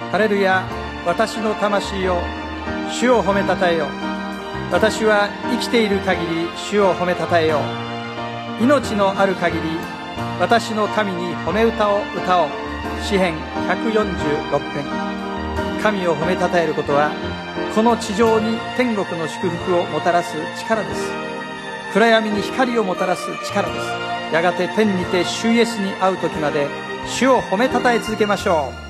ハレルヤ、私の魂よ、主を褒めたたえよ。私は生きている限り主を褒めたたえよう。命のある限り私の神に褒め歌を歌おう。詩編146編。神を褒めたたえることは、この地上に天国の祝福をもたらす力です。暗闇に光をもたらす力です。やがて天にて主イエスに会う時まで主を褒めたたえ続けましょう。